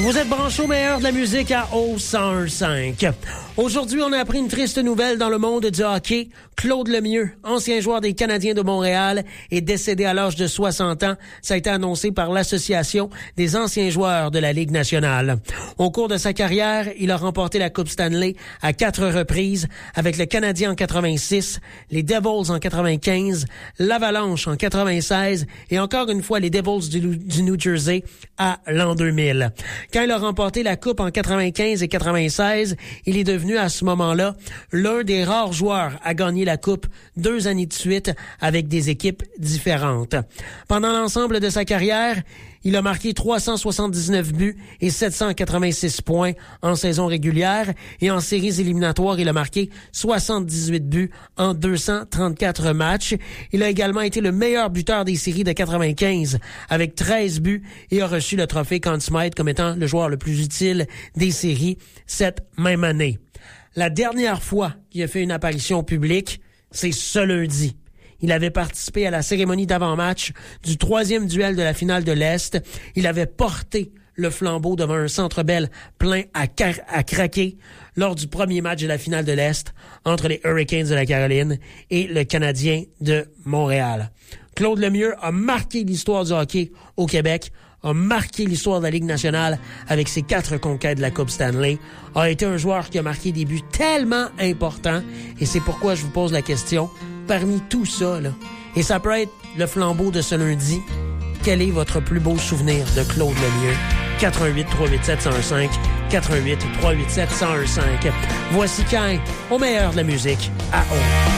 Vous êtes branchés au meilleur de la musique à O101.5. Aujourd'hui, on a appris une triste nouvelle dans le monde du hockey. Claude Lemieux, ancien joueur des Canadiens de Montréal, est décédé à l'âge de 60 ans. Ça a été annoncé par l'Association des anciens joueurs de la Ligue nationale. Au cours de sa carrière, il a remporté la Coupe Stanley à 4 reprises avec le Canadien en 86, les Devils en 95, l'Avalanche en 96 et encore une fois les Devils du New Jersey à l'an 2000. Quand il a remporté la Coupe en 95 et 96, il est devenu à ce moment-là l'un des rares joueurs à gagner la Coupe 2 années de suite avec des équipes différentes. Pendant l'ensemble de sa carrière, il a marqué 379 buts et 786 points en saison régulière et en séries éliminatoires, il a marqué 78 buts en 234 matchs. Il a également été le meilleur buteur des séries de 95 avec 13 buts et a reçu le trophée Conn Smythe comme étant le joueur le plus utile des séries cette même année. La dernière fois qu'il a fait une apparition publique, c'est ce lundi. Il avait participé à la cérémonie d'avant-match du 3e duel de la finale de l'Est. Il avait porté le flambeau devant un Centre Bell plein à craquer lors du premier match de la finale de l'Est entre les Hurricanes de la Caroline et le Canadien de Montréal. Claude Lemieux a marqué l'histoire du hockey au Québec, a marqué l'histoire de la Ligue nationale avec ses 4 conquêtes de la Coupe Stanley, a été un joueur qui a marqué des buts tellement importants et c'est pourquoi je vous pose la question. Parmi tout ça, là, et ça peut être le flambeau de ce lundi, quel est votre plus beau souvenir de Claude Lemieux? 88-387-1015, 88-387-1015. Voici Cain, au meilleur de la musique, à 11.